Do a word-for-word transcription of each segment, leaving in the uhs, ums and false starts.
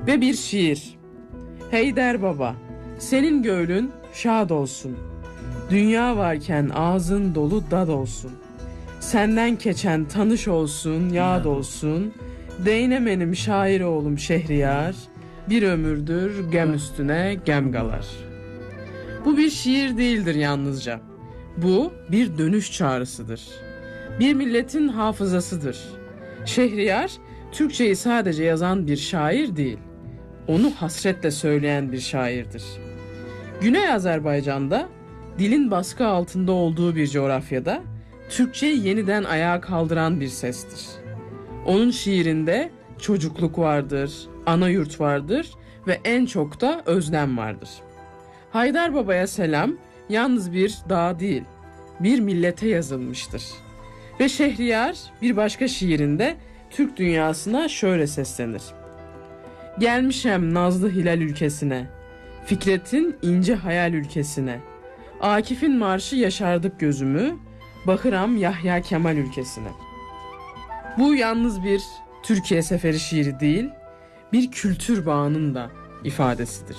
Ve bir şiir. Heyder Baba, senin gönlün şad olsun. Dünya varken ağzın dolu dad olsun. Senden geçen tanış olsun, yad olsun. Değnemenim şair oğlum Şehriyar. Bir ömürdür gem üstüne gem galar. Bu bir şiir değildir yalnızca. Bu bir dönüş çağrısıdır. Bir milletin hafızasıdır. Şehriyar, Türkçeyi sadece yazan bir şair değil, onu hasretle söyleyen bir şairdir. Güney Azerbaycan'da, dilin baskı altında olduğu bir coğrafyada, Türkçeyi yeniden ayağa kaldıran bir sestir. Onun şiirinde çocukluk vardır, ana yurt vardır ve en çok da özlem vardır. Haydar Baba'ya selam yalnız bir dağ değil, bir millete yazılmıştır. Ve Şehriyar bir başka şiirinde Türk dünyasına şöyle seslenir. Gelmişem nazlı hilal ülkesine, Fikret'in ince hayal ülkesine, Akif'in marşı yaşardık gözümü, bakıram Yahya Kemal ülkesine. Bu yalnız bir Türkiye seferi şiiri değil, bir kültür bağının da ifadesidir.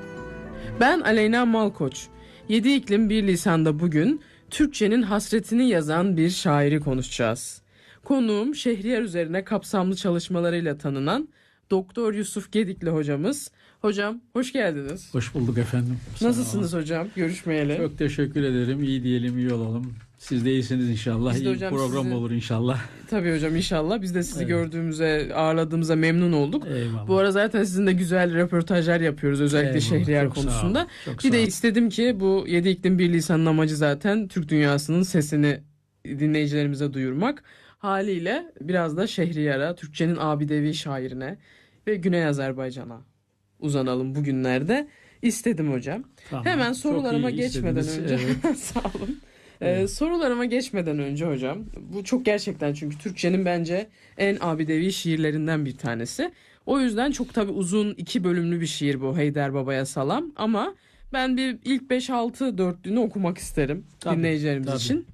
Ben Aleyna Malkoç, Yedi iklim bir lisanda bugün Türkçenin hasretini yazan bir şairi konuşacağız. Konuğum Şehriyar üzerine kapsamlı çalışmalarıyla tanınan Doktor Yusuf Gedikli hocamız. Hocam hoş geldiniz. Hoş bulduk efendim. Nasılsınız hocam? Görüşmeyeli. Çok teşekkür ederim. İyi diyelim, iyi olalım. Siz de iyisiniz inşallah. İyi bir program sizi... olur inşallah. Tabii hocam inşallah. Biz de sizi evet. gördüğümüze, ağırladığımıza memnun olduk. Eyvallah. Bu ara zaten sizinle güzel röportajlar yapıyoruz. Özellikle Eyvallah. Şehriyar çok konusunda. Bir de istedim ki bu Yedi iklim bir lisanın amacı zaten Türk dünyasının sesini dinleyicilerimize duyurmak. Haliyle biraz da Şehriyar'a, Türkçenin abidevi şairine ve Güney Azerbaycan'a uzanalım bugünlerde. İstedim hocam. Tamam. Hemen sorularıma geçmeden istediniz. önce evet. Sağ olun. Evet. Ee, sorularıma geçmeden önce hocam, bu çok gerçekten çünkü Türkçenin bence en abidevi şiirlerinden bir tanesi. O yüzden çok tabii uzun iki bölümlü bir şiir bu Heyder Baba'ya Salam, ama ben bir ilk beş altı dörtlüğünü okumak isterim tabii, dinleyicilerimiz tabii. için.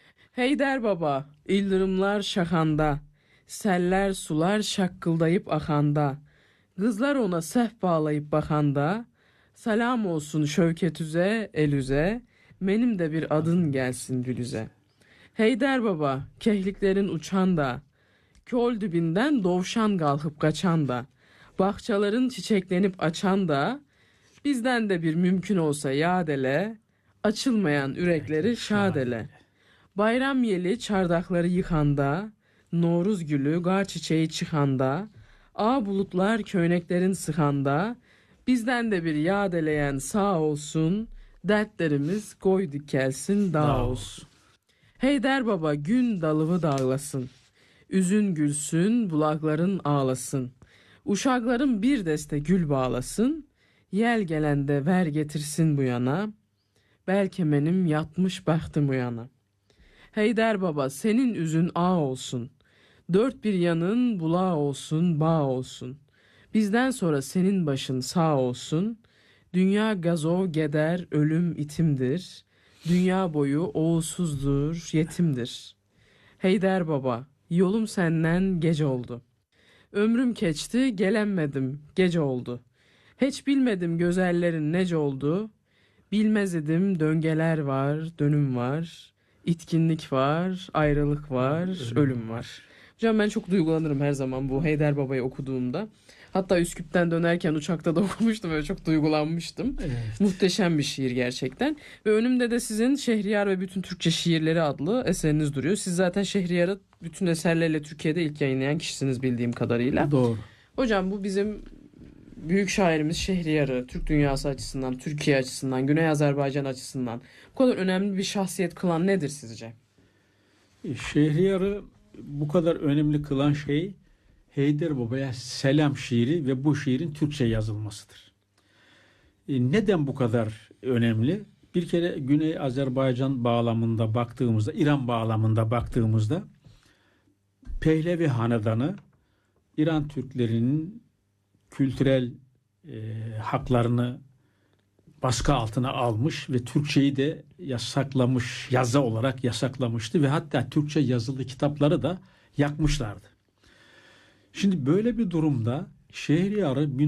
Heyder Baba, ildırımlar şahanda, seller sular şakkıldayıp akanda, kızlar ona sehp bağlayıp bakanda, salam olsun şevketüze elüze, benim de bir adın gelsin gülüze. Heyder Baba, kehliklerin uçan da, köl dibinden dovşan kalkıp kaçan da, bahçaların çiçeklenip açan da, bizden de bir mümkün olsa yadele, açılmayan ürekleri şadele. Bayram yeli çardakları yıkanda, Noruz gülü gar çiçeği çıkanda, ağ bulutlar köyneklerin sıkanda, bizden de bir yadeleyen sağ olsun, dertlerimiz koy dikelsin dağ, dağ olsun. Heyder Baba gün dalıvı dağlasın, üzün gülsün bulakların ağlasın, uşakların bir deste gül bağlasın, yel gelende ver getirsin bu yana, belki benim yatmış bahtım bu yana. Heyder Baba senin üzün ağ olsun, dört bir yanın bulağı olsun bağ olsun, bizden sonra senin başın sağ olsun, dünya gazo geder ölüm itimdir, dünya boyu oğulsuzdur yetimdir. Heyder Baba yolum senden gece oldu, ömrüm geçti gelemmedim gece oldu, hiç bilmedim gözellerin nece oldu, bilmez idim döngeler var dönüm var, itkinlik var ayrılık var ölüm var. Hocam ben çok duygulanırım her zaman bu Heyder Baba'yı okuduğumda. Hatta Üsküp'ten dönerken uçakta da okumuştum ve çok duygulanmıştım. Evet. Muhteşem bir şiir gerçekten. Ve önümde de sizin Şehriyar ve Bütün Türkçe Şiirleri adlı eseriniz duruyor. Siz zaten Şehriyar'ı bütün eserleriyle Türkiye'de ilk yayınlayan kişisiniz bildiğim kadarıyla. Doğru. Hocam bu bizim büyük şairimiz Şehriyar'ı Türk dünyası açısından, Türkiye açısından, Güney Azerbaycan açısından bu kadar önemli bir şahsiyet kılan nedir sizce? Şehriyar'ı bu kadar önemli kılan şey Heyder Baba'ya Selam şiiri ve bu şiirin Türkçe yazılmasıdır. E neden bu kadar önemli? Bir kere Güney Azerbaycan bağlamında baktığımızda, İran bağlamında baktığımızda Pehlevi Hanedanı İran Türklerinin kültürel e, haklarını baskı altına almış ve Türkçeyi de yasaklamış, yazı olarak yasaklamıştı ve hatta Türkçe yazılı kitapları da yakmışlardı. Şimdi böyle bir durumda Şehriyar'ı